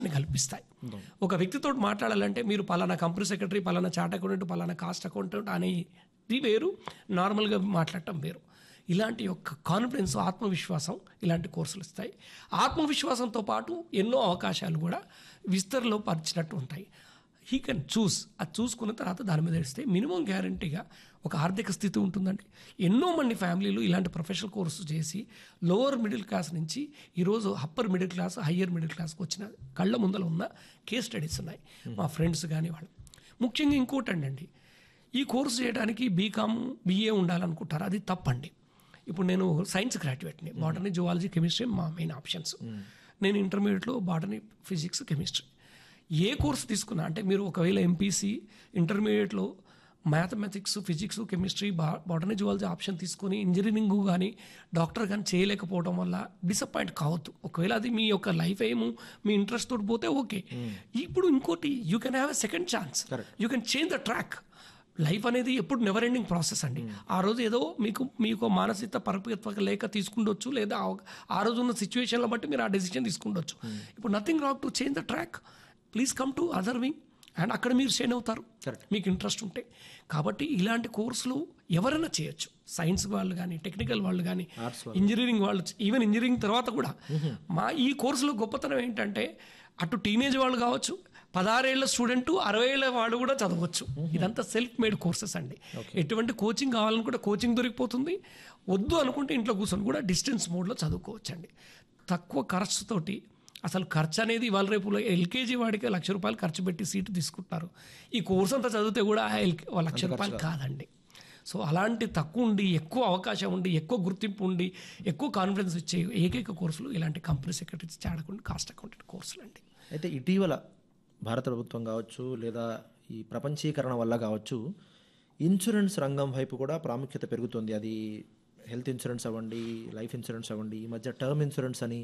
కల్పిస్తాయి. ఒక వ్యక్తితో మాట్లాడాలంటే మీరు పలానా కంపెనీ సెక్రటరీ, పలానా చార్ట్ అకౌంటెంట్, పలానా కాస్ట్ అకౌంటెంట్ అనేది వేరు, నార్మల్గా మాట్లాడటం వేరు. ఇలాంటి యొక్క కాన్ఫిడెన్స్, ఆత్మవిశ్వాసం ఇలాంటి కోర్సులు ఇస్తాయి. ఆత్మవిశ్వాసంతో పాటు ఎన్నో అవకాశాలు కూడా విస్తరణలో పరిచినట్టు ఉంటాయి. హీ కెన్ చూస్, అది చూసుకున్న తర్వాత దాని మీద ఇస్తే మినిమం గ్యారంటీగా ఒక ఆర్థిక స్థితి ఉంటుందండి. ఎన్నో మంది ఫ్యామిలీలు ఇలాంటి ప్రొఫెషనల్ కోర్సు చేసి లోవర్ మిడిల్ క్లాస్ నుంచి ఈరోజు upper middle class, higher middle క్లాస్కి వచ్చిన కళ్ళ ముందర ఉన్న కేస్ స్టడీస్ ఉన్నాయి. మా ఫ్రెండ్స్ కానీ వాళ్ళు. ముఖ్యంగా ఇంకోటండి, ఈ కోర్సు చేయడానికి బీకామ్, బీఏ ఉండాలనుకుంటారు, అది తప్పండి. ఇప్పుడు నేను సైన్స్ గ్రాడ్యుయేట్ని, బాటనీ, జువాలజీ, కెమిస్ట్రీ మా మెయిన్ ఆప్షన్స్. నేను ఇంటర్మీడియట్లో బాటనీ, ఫిజిక్స్, కెమిస్ట్రీ ఏ కోర్సు తీసుకున్నా అంటే మీరు ఒకవేళ ఎంపీసీ ఇంటర్మీడియట్లో mathematics, physics, chemistry, botany, zoology option తీసుకొని ఇంజనీరింగ్ కానీ డాక్టర్ కానీ చేయలేకపోవడం వల్ల డిసప్పాయింట్ కావద్దు. ఒకవేళ అది మీ యొక్క లైఫ్ ఏమో మీ ఇంట్రెస్ట్ తోటి పోతే ఓకే. ఇప్పుడు ఇంకోటి, you can have a second chance, you can change the track. Life అనేది ఎప్పుడు నెవర్ ఎండింగ్ ప్రాసెస్ అండి. ఆ రోజు ఏదో మీకు మానసిక పరిపక్వత లేక తీసుకుండొచ్చు, లేదా ఆ రోజు ఉన్న సిచ్యువేషన్ల బట్టి మీరు ఆ డెసిషన్ తీసుకుండొచ్చు. ఇప్పుడు nothing wrong to change the track. Please come to other wing and అక్కడ మీరు షేన్ అవుతారు మీకు ఇంట్రెస్ట్ ఉంటే. కాబట్టి ఇలాంటి కోర్సులు ఎవరైనా చేయొచ్చు. సైన్స్ వాళ్ళు కానీ, టెక్నికల్ వాళ్ళు కానీ, ఇంజనీరింగ్ వాళ్ళు, ఈవెన్ ఇంజనీరింగ్ తర్వాత కూడా. మా ఈ కోర్సులో గొప్పతనం ఏంటంటే అటు టీనేజ్ వాళ్ళు కావచ్చు, 16 ఏళ్ల స్టూడెంట్, 60 ఏళ్ల వాడు కూడా చదవచ్చు. ఇదంతా సెల్ఫ్ మేడ్ కోర్సెస్ అండి. ఎటువంటి కోచింగ్ కావాలనుకుంటే కోచింగ్ దొరికిపోతుంది, వద్దు అనుకుంటే ఇంట్లో కూర్చొని కూడా డిస్టెన్స్ మోడ్లో చదువుకోవచ్చు అండి. తక్కువ ఖర్చుతోటి. అసలు ఖర్చు అనేది ఇవాళ రేపు ఎల్కేజీ వాడికి ₹1,00,000 ఖర్చు పెట్టి సీటు తీసుకుంటారు. ఈ కోర్స్ అంతా చదివితే కూడా ₹1,00,000 కాదండి. సో అలాంటి తక్కువ ఉండి, ఎక్కువ అవకాశం ఉండి, ఎక్కువ గుర్తింపు ఉండి, ఎక్కువ కాన్ఫిడెన్స్ ఇచ్చే ఏకైక కోర్సులు ఇలాంటి company secretary, chart accountant, cost accountant కోర్సులు అండి. అయితే ఇటీవల భారత ప్రభుత్వం కావచ్చు, లేదా ఈ ప్రపంచీకరణ వల్ల కావచ్చు, ఇన్సూరెన్స్ రంగం వైపు కూడా ప్రాముఖ్యత పెరుగుతుంది. అది హెల్త్ ఇన్సూరెన్స్ అవ్వండి, లైఫ్ ఇన్సూరెన్స్ అవ్వండి, ఈ మధ్య టర్మ్ ఇన్సూరెన్స్ అని,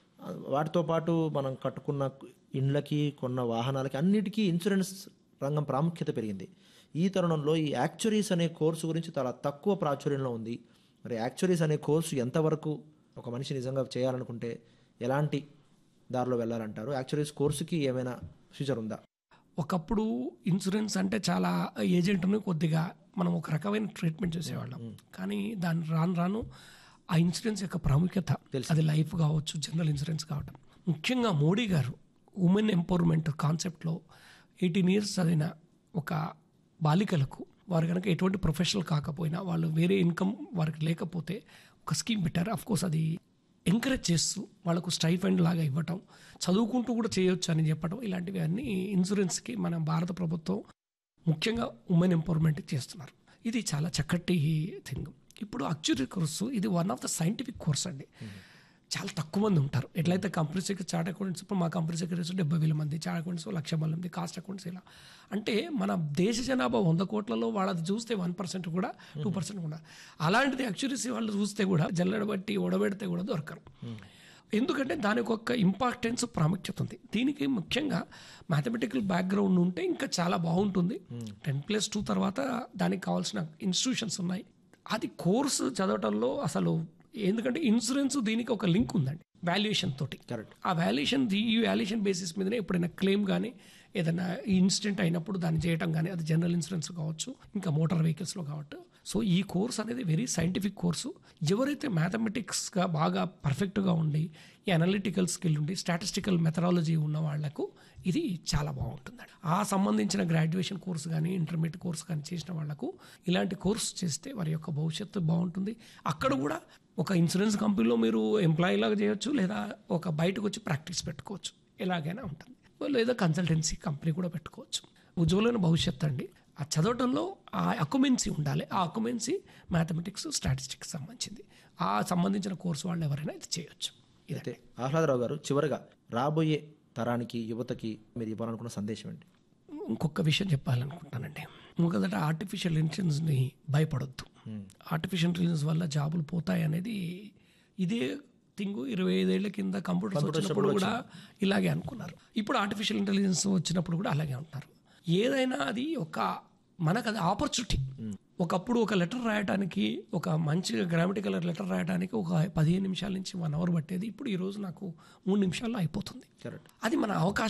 వాటితో పాటు మనం కట్టుకున్న ఇండ్లకి, కొన్న వాహనాలకి, అన్నిటికీ ఇన్సూరెన్స్ రంగం ప్రాముఖ్యత పెరిగింది. ఈ తరుణంలో ఈ యాక్చురీస్ అనే కోర్సు గురించి చాలా తక్కువ ప్రాచుర్యంలో ఉంది. మరి యాక్చురీస్ అనే కోర్సు ఎంతవరకు ఒక మనిషి నిజంగా చేయాలనుకుంటే ఎలాంటి దారిలో వెళ్ళాలంటారు? యాక్చురీస్ కోర్సుకి ఏమైనా ఫ్యూచర్ ఉందా? ఒకప్పుడు ఇన్సూరెన్స్ అంటే చాలా ఏజెంట్ను కొద్దిగా మనం ఒక రకమైన ట్రీట్మెంట్ చేసేవాళ్ళం. కానీ దాన్ని రాను రాను ఆ ఇన్సూరెన్స్ యొక్క ప్రాముఖ్యత, అది లైఫ్ కావచ్చు, జనరల్ ఇన్సూరెన్స్ కావటం. ముఖ్యంగా మోడీ గారు ఉమెన్ ఎంపవర్మెంట్ కాన్సెప్ట్లో 18 years చదివిన ఒక బాలికలకు, వారు కనుక ఎటువంటి ప్రొఫెషనల్ కాకపోయినా, వాళ్ళు వేరే ఇన్కమ్ వారికి లేకపోతే ఒక స్కీమ్ పెట్టారు. అఫ్కోర్స్ అది ఎంకరేజ్ చేస్తూ వాళ్ళకు స్టైఫండ్ లాగా ఇవ్వటం, చదువుకుంటూ కూడా చేయొచ్చు అని చెప్పడం, ఇలాంటివి అన్నీ ఇన్సూరెన్స్కి మన భారత ప్రభుత్వం ముఖ్యంగా ఉమెన్ ఎంపవర్మెంట్ చేస్తున్నారు. ఇది చాలా చక్కటి థింగ్. ఇప్పుడు యాక్చురీ కోర్సు ఇది one of the scientific course అండి. చాలా తక్కువ మంది ఉంటారు. ఎట్లయితే కంపెనీ సెక్రటరీ, చార్ట్ అకౌంటెంట్స్, ఇప్పుడు మా కంపెనీ సెక్రటరీస్ 70,000 మంది, చార్ట్ అకౌంట్స్ 1,00,000 మంది, కాస్ట్ అకౌంట్స్ ఇలా. అంటే మన దేశ జనాభా 100 కోట్లలో వాళ్ళది చూస్తే 1% కూడా, 2% కూడా. అలాంటిది యాక్చురీస్ వాళ్ళు చూస్తే కూడా జల్లెడబట్టి ఓడబెడితే కూడా దొరకరు. ఎందుకంటే దానికి ఒక ఇంపార్టెన్స్, ప్రాముఖ్యత ఉంది. దీనికి ముఖ్యంగా మ్యాథమెటికల్ బ్యాక్గ్రౌండ్ ఉంటే ఇంకా చాలా బాగుంటుంది. 10+2 తర్వాత దానికి కావాల్సిన ఇన్స్టిట్యూషన్స్ ఉన్నాయి. అది కోర్సు చదవటంలో అసలు, ఎందుకంటే ఇన్సూరెన్స్ దీనికి ఒక లింక్ ఉందండి వాల్యుయేషన్ తోటి. కరెక్ట్. ఆ వాల్యుయేషన్, ఈ వాల్యుయేషన్ బేసిస్ మీదనే ఎప్పుడైనా క్లెయిమ్ కానీ, ఏదైనా ఇన్సిడెంట్ అయినప్పుడు దాన్ని చేయటం కానీ, అది జనరల్ ఇన్సూరెన్స్ కావచ్చు, ఇంకా మోటార్ వెహికల్స్లో కావచ్చు. సో ఈ కోర్స్ అనేది వెరీ సైంటిఫిక్ కోర్సు. ఎవరైతే మ్యాథమెటిక్స్గా బాగా పర్ఫెక్ట్గా ఉండి, ఈ అనలిటికల్ స్కిల్ ఉండి, స్టాటిస్టికల్ మెథడాలజీ ఉన్న వాళ్లకు ఇది చాలా బాగుంటుందండి. ఆ సంబంధించిన గ్రాడ్యుయేషన్ కోర్సు కానీ, ఇంటర్మీడియట్ కోర్సు కానీ చేసిన వాళ్లకు ఇలాంటి కోర్సు చేస్తే వారి యొక్క భవిష్యత్తు బాగుంటుంది. అక్కడ కూడా ఒక ఇన్సూరెన్స్ కంపెనీలో మీరు ఎంప్లాయీ లాగా చేయొచ్చు, లేదా ఒక బయటకు వచ్చి ప్రాక్టీస్ పెట్టుకోవచ్చు, ఎలాగైనా ఉంటుంది. లేదా కన్సల్టెన్సీ కంపెనీ కూడా పెట్టుకోవచ్చు. ఉజ్వలమైన భవిష్యత్తు అండి. ఆ చదవటంలో ఆ అక్యుమెన్సీ ఉండాలి. ఆ అక్యుమెన్సీ మ్యాథమెటిక్స్, స్టాటిస్టిక్స్ సంబంధించింది. ఆ సంబంధించిన కోర్సు వాళ్ళు ఎవరైనా ఇది చేయొచ్చు. ఇదే ఆహ్లాదరావు గారు, చివరిగా రాబోయే తరానికి, యువతకి మీరు ఇవ్వాలనుకున్న సందేశం ఏంటి? ఇంకొక విషయం చెప్పాలనుకుంటానండి. మొదట ఆర్టిఫిషియల్ ఇంటెలిజెన్స్ని భయపడొద్దు. ఆర్టిఫిషియల్ ఇంటెలిజెన్స్ వల్ల జాబులు పోతాయి అనేది ఇదే థింగ్ 25 ఏళ్ల కింద కంప్యూటర్స్ వచ్చినప్పుడు కూడా ఇలాగే అనుకున్నారు. ఇప్పుడు ఆర్టిఫిషియల్ ఇంటెలిజెన్స్ వచ్చినప్పుడు కూడా అలాగే అంటున్నారు. ఏదైనా అది మనకు అది ఆపర్చునిటీ. ఒకప్పుడు ఒక లెటర్ రాయడానికి, ఒక మంచిగా గ్రామటికల్ లెటర్ రాయడానికి ఒక 15 నిమిషాల నుంచి 1 అవర్ పట్టేది. ఇప్పుడు ఈరోజు నాకు 3 నిమిషాల్లో అయిపోతుంది. కరెక్ట్. అది మన అవకాశం